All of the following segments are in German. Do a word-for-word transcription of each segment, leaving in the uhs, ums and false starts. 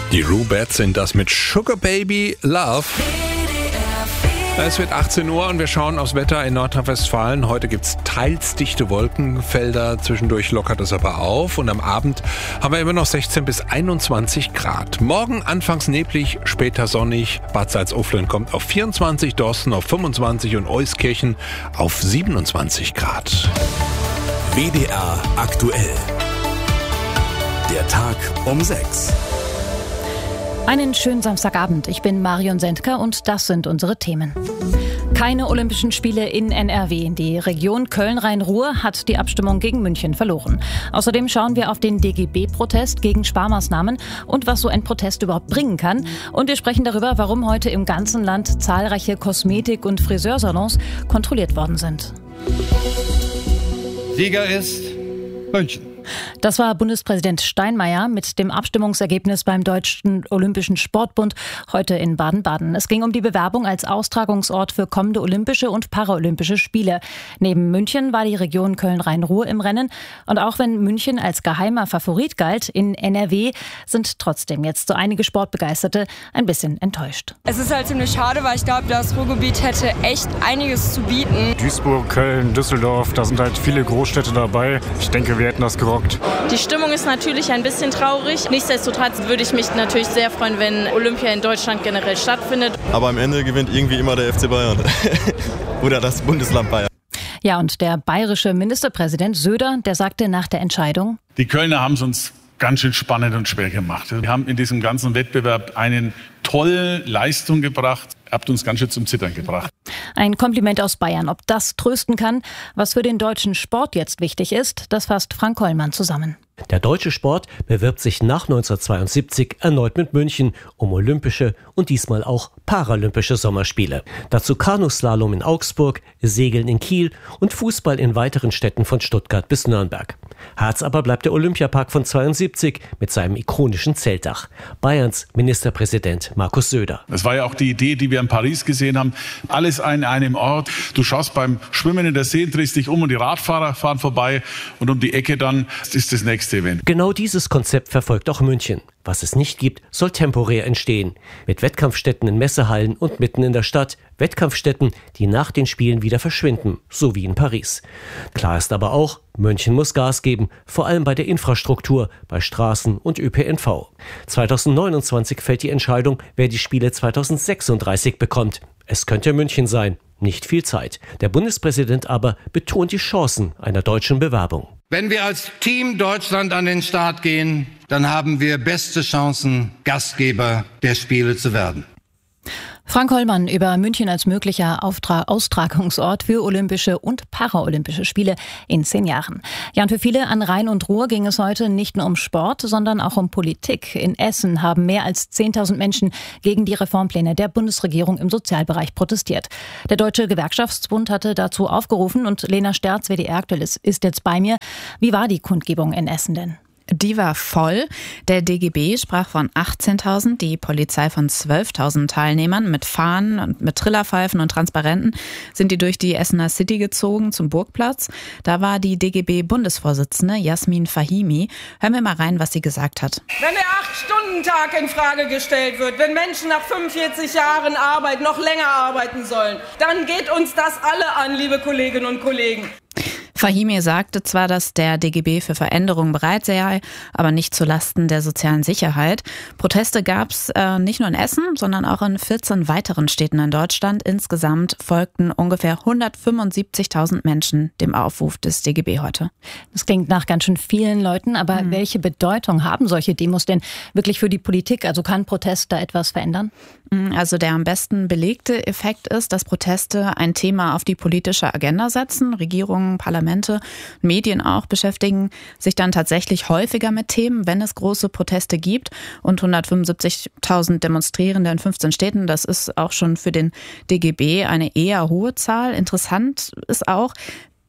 Die Rubettes sind das mit Sugar Baby Love. Es wird achtzehn Uhr und wir schauen aufs Wetter in Nordrhein-Westfalen. Heute gibt es teils dichte Wolkenfelder, zwischendurch lockert es aber auf. Und am Abend haben wir immer noch sechzehn bis einundzwanzig Grad. Morgen anfangs neblig, später sonnig. Bad Salzuflen kommt auf vierundzwanzig, Dorsten auf fünfundzwanzig und Euskirchen auf siebenundzwanzig Grad. W D R aktuell. Der Tag um sechs. Einen schönen Samstagabend. Ich bin Marion Sendker und das sind unsere Themen. Keine Olympischen Spiele in N R W. Die Region Köln-Rhein-Ruhr hat die Abstimmung gegen München verloren. Außerdem schauen wir auf den D G B-Protest gegen Sparmaßnahmen und was so ein Protest überhaupt bringen kann. Und wir sprechen darüber, warum heute im ganzen Land zahlreiche Kosmetik- und Friseursalons kontrolliert worden sind. Sieger ist München. Das war Bundespräsident Steinmeier mit dem Abstimmungsergebnis beim Deutschen Olympischen Sportbund heute in Baden-Baden. Es ging um die Bewerbung als Austragungsort für kommende Olympische und Paralympische Spiele. Neben München war die Region Köln-Rhein-Ruhr im Rennen. Und auch wenn München als geheimer Favorit galt, in N R W sind trotzdem jetzt so einige Sportbegeisterte ein bisschen enttäuscht. Es ist halt ziemlich schade, weil ich glaube, das Ruhrgebiet hätte echt einiges zu bieten. Duisburg, Köln, Düsseldorf, da sind halt viele Großstädte dabei. Ich denke, wir hätten das gerockt. Die Stimmung ist natürlich ein bisschen traurig. Nichtsdestotrotz würde ich mich natürlich sehr freuen, wenn Olympia in Deutschland generell stattfindet. Aber am Ende gewinnt irgendwie immer der F C Bayern oder das Bundesland Bayern. Ja, und der bayerische Ministerpräsident Söder, der sagte nach der Entscheidung: Die Kölner haben es uns ganz schön spannend und schwer gemacht. Wir haben in diesem ganzen Wettbewerb eine tolle Leistung gebracht. Habt uns ganz schön zum Zittern gebracht. Ein Kompliment aus Bayern. Ob das trösten kann, was für den deutschen Sport jetzt wichtig ist, das fasst Frank Hollmann zusammen. Der deutsche Sport bewirbt sich nach neunzehnhundertzweiundsiebzig erneut mit München um olympische und diesmal auch paralympische Sommerspiele. Dazu Kanuslalom in Augsburg, Segeln in Kiel und Fußball in weiteren Städten von Stuttgart bis Nürnberg. Herz aber bleibt der Olympiapark von zweiundsiebzig mit seinem ikonischen Zeltdach. Bayerns Ministerpräsident Markus Söder. Das war ja auch die Idee, die wir in Paris gesehen haben. Alles an einem Ort. Du schaust beim Schwimmen in der See, drehst dich um und die Radfahrer fahren vorbei und um die Ecke dann ist das nächste Event. Genau dieses Konzept verfolgt auch München. Was es nicht gibt, soll temporär entstehen. Mit Wettkampfstätten in Messehallen und mitten in der Stadt. Wettkampfstätten, die nach den Spielen wieder verschwinden, so wie in Paris. Klar ist aber auch, München muss Gas geben, vor allem bei der Infrastruktur, bei Straßen und Ö P N V. zweitausendneunundzwanzig fällt die Entscheidung, wer die Spiele zweitausendsechsunddreißig bekommt. Es könnte München sein. Nicht viel Zeit. Der Bundespräsident aber betont die Chancen einer deutschen Bewerbung. Wenn wir als Team Deutschland an den Start gehen, dann haben wir beste Chancen, Gastgeber der Spiele zu werden. Frank Hollmann über München als möglicher Auftra- Austragungsort für Olympische und Paralympische Spiele in zehn Jahren. Ja, und für viele an Rhein und Ruhr ging es heute nicht nur um Sport, sondern auch um Politik. In Essen haben mehr als zehntausend Menschen gegen die Reformpläne der Bundesregierung im Sozialbereich protestiert. Der Deutsche Gewerkschaftsbund hatte dazu aufgerufen und Lena Sterz, W D R aktuell, ist jetzt bei mir. Wie war die Kundgebung in Essen denn? Die war voll. Der D G B sprach von achtzehntausend, die Polizei von zwölftausend Teilnehmern. Mit Fahnen und mit Trillerpfeifen und Transparenten sind die durch die Essener City gezogen zum Burgplatz. Da war die D G B-Bundesvorsitzende Jasmin Fahimi. Hören wir mal rein, was sie gesagt hat. Wenn der acht-Stunden-Tag in Frage gestellt wird, wenn Menschen nach fünfundvierzig Jahren Arbeit noch länger arbeiten sollen, dann geht uns das alle an, liebe Kolleginnen und Kollegen. Fahimi sagte zwar, dass der D G B für Veränderungen bereit sei, aber nicht zulasten der sozialen Sicherheit. Proteste gab es äh, nicht nur in Essen, sondern auch in vierzehn weiteren Städten in Deutschland. Insgesamt folgten ungefähr hundertfünfundsiebzigtausend Menschen dem Aufruf des D G B heute. Das klingt nach ganz schön vielen Leuten, aber mhm. welche Bedeutung haben solche Demos denn wirklich für die Politik? Also kann Protest da etwas verändern? Also der am besten belegte Effekt ist, dass Proteste ein Thema auf die politische Agenda setzen. Regierungen, Parlamente, Medien auch beschäftigen sich dann tatsächlich häufiger mit Themen, wenn es große Proteste gibt. Und hundertfünfundsiebzigtausend Demonstrierende in fünfzehn Städten, das ist auch schon für den D G B eine eher hohe Zahl. Interessant ist auch,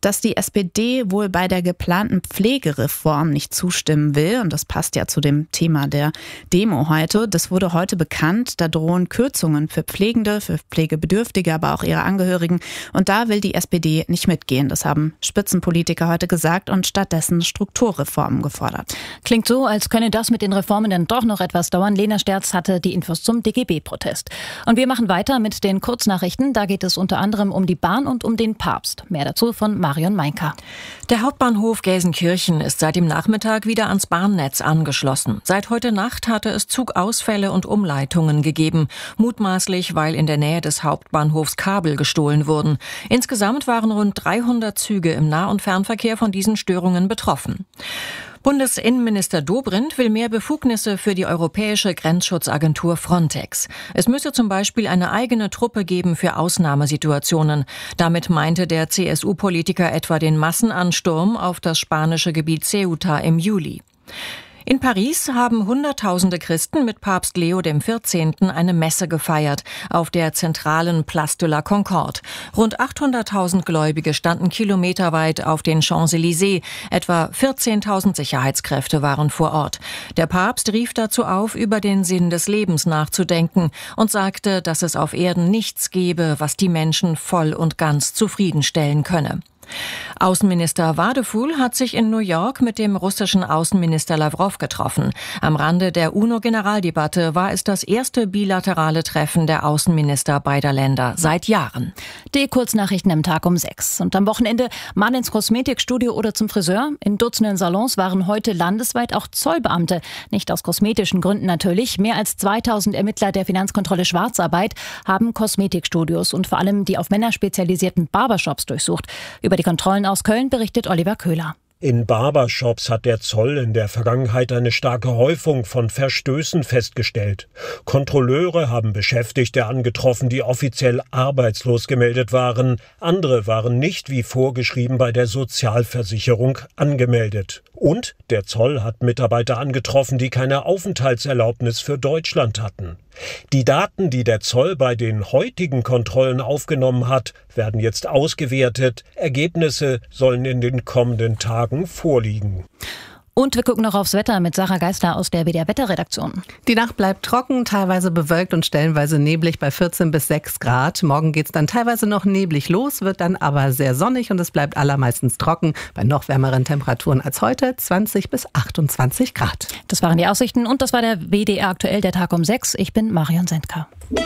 dass die S P D wohl bei der geplanten Pflegereform nicht zustimmen will. Und das passt ja zu dem Thema der Demo heute. Das wurde heute bekannt. Da drohen Kürzungen für Pflegende, für Pflegebedürftige, aber auch ihre Angehörigen. Und da will die S P D nicht mitgehen. Das haben Spitzenpolitiker heute gesagt und stattdessen Strukturreformen gefordert. Klingt so, als könne das mit den Reformen dann doch noch etwas dauern. Lena Sterz hatte die Infos zum D G B-Protest. Und wir machen weiter mit den Kurznachrichten. Da geht es unter anderem um die Bahn und um den Papst. Mehr dazu von Marion Meinker. Der Hauptbahnhof Gelsenkirchen ist seit dem Nachmittag wieder ans Bahnnetz angeschlossen. Seit heute Nacht hatte es Zugausfälle und Umleitungen gegeben. Mutmaßlich, weil in der Nähe des Hauptbahnhofs Kabel gestohlen wurden. Insgesamt waren rund dreihundert Züge im Nah- und Fernverkehr von diesen Störungen betroffen. Bundesinnenminister Dobrindt will mehr Befugnisse für die europäische Grenzschutzagentur Frontex. Es müsse zum Beispiel eine eigene Truppe geben für Ausnahmesituationen. Damit meinte der C S U-Politiker etwa den Massenansturm auf das spanische Gebiet Ceuta im Juli. In Paris haben Hunderttausende Christen mit Papst Leo der vierzehnten eine Messe gefeiert auf der zentralen Place de la Concorde. Rund achthunderttausend Gläubige standen kilometerweit auf den Champs-Élysées. Etwa vierzehntausend Sicherheitskräfte waren vor Ort. Der Papst rief dazu auf, über den Sinn des Lebens nachzudenken und sagte, dass es auf Erden nichts gebe, was die Menschen voll und ganz zufriedenstellen könne. Außenminister Wadefuhl hat sich in New York mit dem russischen Außenminister Lawrow getroffen. Am Rande der UNO-Generaldebatte war es das erste bilaterale Treffen der Außenminister beider Länder seit Jahren. Die Kurznachrichten im Tag um sechs. Und am Wochenende mal ins Kosmetikstudio oder zum Friseur. In Dutzenden Salons waren heute landesweit auch Zollbeamte. Nicht aus kosmetischen Gründen natürlich. Mehr als zweitausend Ermittler der Finanzkontrolle Schwarzarbeit haben Kosmetikstudios und vor allem die auf Männer spezialisierten Barbershops durchsucht. Über die Kontrollen aus Köln berichtet Oliver Köhler. In Barbershops hat der Zoll in der Vergangenheit eine starke Häufung von Verstößen festgestellt. Kontrolleure haben Beschäftigte angetroffen, die offiziell arbeitslos gemeldet waren. Andere waren nicht wie vorgeschrieben bei der Sozialversicherung angemeldet. Und der Zoll hat Mitarbeiter angetroffen, die keine Aufenthaltserlaubnis für Deutschland hatten. Die Daten, die der Zoll bei den heutigen Kontrollen aufgenommen hat, werden jetzt ausgewertet. Ergebnisse sollen in den kommenden Tagen vorliegen. Und wir gucken noch aufs Wetter mit Sarah Geisler aus der W D R-Wetterredaktion. Die Nacht bleibt trocken, teilweise bewölkt und stellenweise neblig bei vierzehn bis sechs Grad. Morgen geht's dann teilweise noch neblig los, wird dann aber sehr sonnig und es bleibt allermeistens trocken bei noch wärmeren Temperaturen als heute, zwanzig bis achtundzwanzig Grad. Das waren die Aussichten und das war der W D R aktuell, der Tag um sechs. Ich bin Marion Sendka.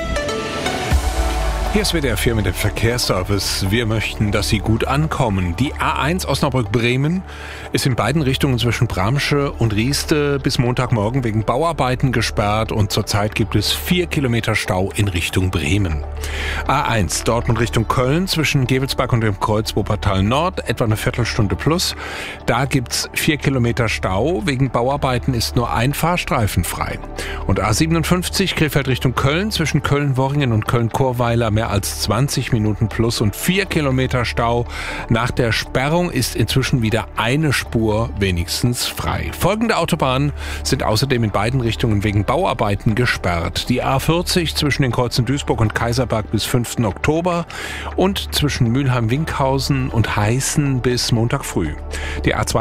Hier ist W D R vier mit dem Verkehrsservice. Wir möchten, dass Sie gut ankommen. Die A eins Osnabrück-Bremen ist in beiden Richtungen zwischen Bramsche und Rieste bis Montagmorgen wegen Bauarbeiten gesperrt und zurzeit gibt es vier Kilometer Stau in Richtung Bremen. A eins Dortmund Richtung Köln zwischen Gevelsberg und dem Kreuz Wuppertal Nord etwa eine Viertelstunde plus. Da gibt's vier Kilometer Stau. Wegen Bauarbeiten ist nur ein Fahrstreifen frei. Und A siebenundfünfzig Krefeld Richtung Köln zwischen Köln-Worringen und Köln-Chorweiler mehr als zwanzig Minuten plus und vier Kilometer Stau. Nach der Sperrung ist inzwischen wieder eine Spur wenigstens frei. Folgende Autobahnen sind außerdem in beiden Richtungen wegen Bauarbeiten gesperrt. Die A vierzig zwischen den Kreuzen Duisburg und Kaiserberg bis fünften Oktober und zwischen Mülheim-Winkhausen und Heißen bis Montag früh. Die A